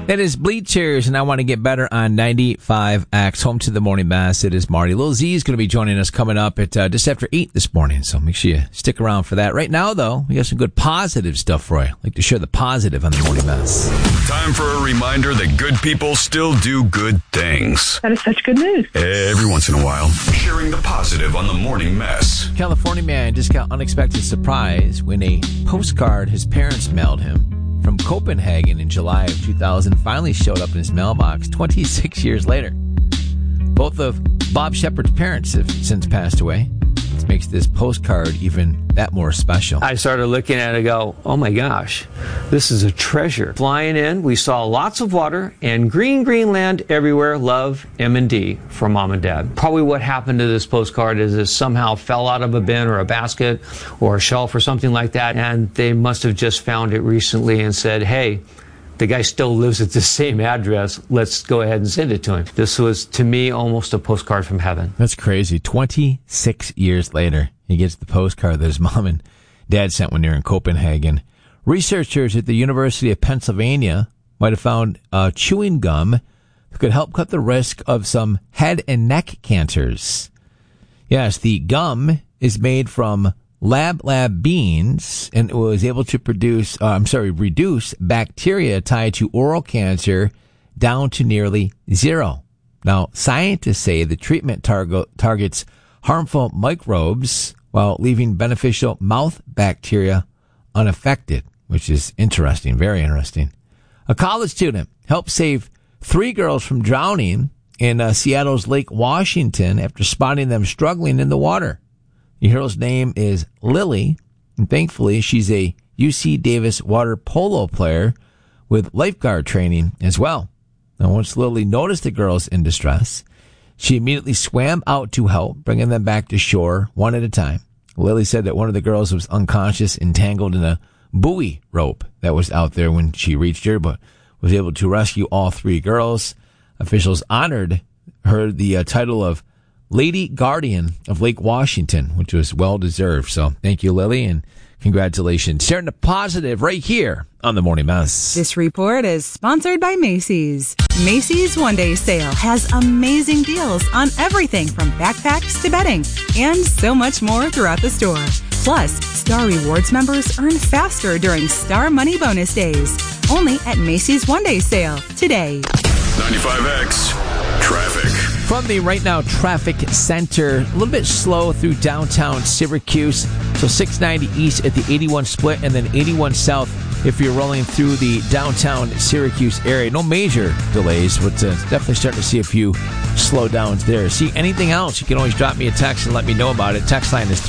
It is Bleachers, and I want to get better on 95X, home to the morning mass. It is Marty. Lil Z is going to be joining us coming up at just after 8 this morning, so make sure you stick around for that. Right now, though, we got some good positive stuff for you. I'd like to share the positive on the morning mass. Time for a reminder that good people still do good things. That is such good news. Every once in a while, sharing the positive on the morning mess. California man just got unexpected surprise when a postcard his parents mailed him from Copenhagen in July of 2000 finally showed up in his mailbox 26 years later. Both of Bob Shepard's parents have since passed away. This makes this postcard even that more special. I started looking at it and go, oh my gosh, this is a treasure. Flying in, we saw lots of water and green land everywhere. Love, M&D from Mom and Dad. Probably what happened to this postcard is it somehow fell out of a bin or a basket or a shelf or something like that, and they must have just found it recently and said, hey, the guy still lives at the same address. Let's go ahead and send it to him. This was, to me, almost a postcard from heaven. That's crazy. 26 years later, he gets the postcard that his mom and dad sent when they were in Copenhagen. Researchers at the University of Pennsylvania might have found chewing gum that could help cut the risk of some head and neck cancers. Yes, the gum is made from lab beans, and it was able to reduce bacteria tied to oral cancer down to nearly zero. Now, scientists say the treatment targets harmful microbes while leaving beneficial mouth bacteria unaffected, which is interesting, very interesting. A college student helped save 3 girls from drowning in Seattle's Lake Washington after spotting them struggling in the water. The hero's name is Lily, and thankfully she's a UC Davis water polo player with lifeguard training as well. Now, once Lily noticed the girls in distress, she immediately swam out to help, bringing them back to shore one at a time. Lily said that one of the girls was unconscious, entangled in a buoy rope that was out there when she reached her, but was able to rescue all 3 girls. Officials honored her the title of Lady Guardian of Lake Washington, which was well-deserved. So thank you, Lily, and congratulations. Sharing the positive right here on the Morning Mess. This report is sponsored by Macy's. Macy's One-Day Sale has amazing deals on everything from backpacks to bedding and so much more throughout the store. Plus, Star Rewards members earn faster during Star Money Bonus Days. Only at Macy's One-Day Sale today. 95X Traffic. From the Right Now Traffic Center, a little bit slow through downtown Syracuse. So 690 east at the 81 split and then 81 south if you're rolling through the downtown Syracuse area. No major delays, but definitely starting to see a few slowdowns there. See anything else, you can always drop me a text and let me know about it. Text line is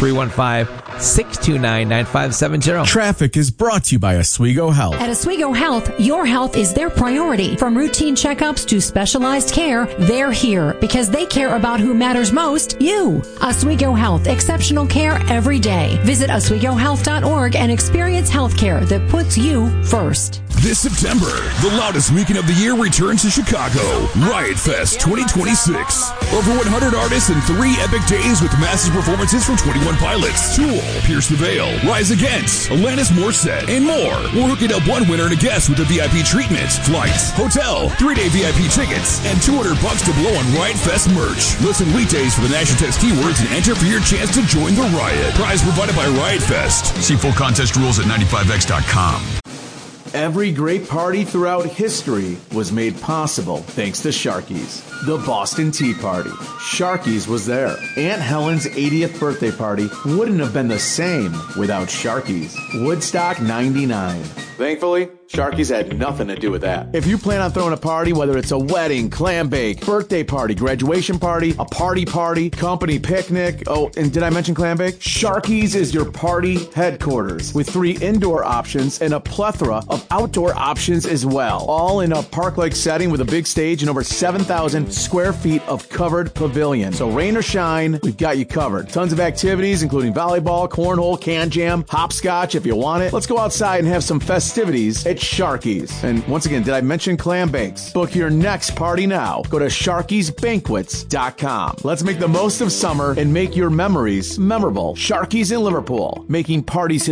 315-629-9570. Traffic is brought to you by Oswego Health. At Oswego Health, your health is their priority. From routine checkups to specialized care, they're here because they care about who matters most, you. Oswego Health, exceptional care every day. Visit OswegoHealth.org and experience healthcare that puts you first. This September, the loudest weekend of the year returns to Chicago. Riot Fest 2026. Over 100 artists and 3 epic days with massive performances from 21 Pilots, Tool, Pierce the Veil, Rise Against, Alanis Morissette, and more. We're hooking up one winner and a guest with a VIP treatment, flights, hotel, 3-day VIP tickets, and $200 to blow on Riot Fest merch. Listen weekdays for the national text keywords and enter for your chance to join the riot. Prize provided by Riot Fest. See full contest rules at 95x.com. Every great party throughout history was made possible thanks to Sharky's. The Boston Tea Party. Sharky's was there. Aunt Helen's 80th birthday party wouldn't have been the same without Sharky's. Woodstock 99. Thankfully, Sharky's had nothing to do with that. If you plan on throwing a party, whether it's a wedding, clam bake, birthday party, graduation party, a party, company picnic, oh, and did I mention clam bake? Sharky's is your party headquarters with 3 indoor options and a plethora of outdoor options as well. All in a park-like setting with a big stage and over 7,000 square feet of covered pavilion. So rain or shine, we've got you covered. Tons of activities, including volleyball, cornhole, can jam, hopscotch if you want it. Let's go outside and have some festivities at Sharky's. And once again, did I mention clam bakes? Book your next party now. Go to Sharky'sBanquets.com. Let's make the most of summer and make your memories memorable. Sharky's in Liverpool, making parties